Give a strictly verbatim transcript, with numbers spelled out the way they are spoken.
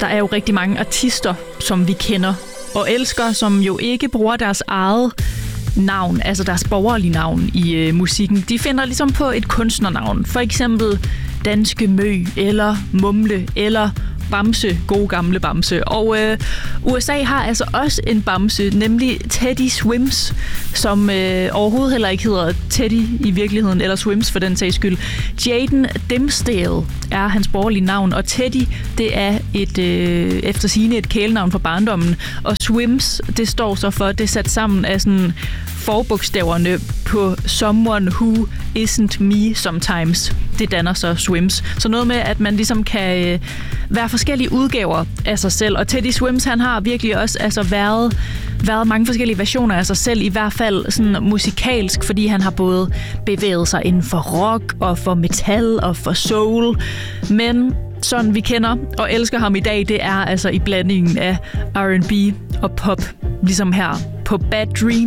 der er jo rigtig mange artister, som vi kender og elsker, som jo ikke bruger deres eget navn, altså deres borgerlige navn i øh, musikken. De finder ligesom på et kunstnernavn. For eksempel Danske Mø, eller Mumle, eller Bamse, gode gamle Bamse. Og øh, U S A har altså også en bamse, nemlig Teddy Swims, som øh, overhovedet heller ikke hedder Teddy i virkeligheden, eller Swims for den sags skyld. Jaden Dimsdale er hans borgerlige navn, og Teddy, det er et øh, efter sigende et kælenavn for barndommen. Og Swims, det står så for, det er sat sammen af sådan forbogstaverne på Someone Who Isn't Me Sometimes. Det danner så Swims. Så noget med, at man ligesom kan øh, være forskellige udgaver af sig selv. Og Teddy Swims, han har virkelig også altså, været, været mange forskellige versioner af sig selv, i hvert fald sådan musikalsk, fordi han har både bevæget sig inden for rock, og for metal, og for soul. Men sådan vi kender og elsker ham i dag, det er altså i blandingen af R and B og pop, ligesom her på Bad Dreams.